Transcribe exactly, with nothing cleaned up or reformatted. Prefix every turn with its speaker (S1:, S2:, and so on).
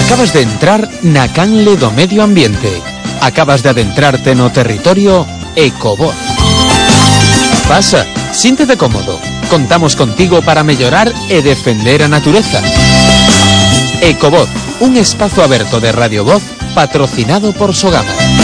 S1: Acabas de entrar na canle do medio ambiente. Acabas de adentrarte no territorio Ecovoz. Pasa, síntete cómodo. Contamos contigo para mellorar e defender a natureza. Ecovoz, un espazo aberto de Radio Voz patrocinado por Sogama.